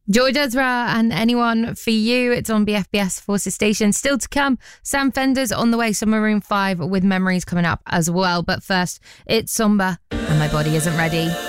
George Ezra and Anyone for You. It's on BFBS Forces Station. Still to come, Sam Fender's on the way. Summer Room 5 with Memories coming up as well. But first, it's Somber and My Body Isn't Ready.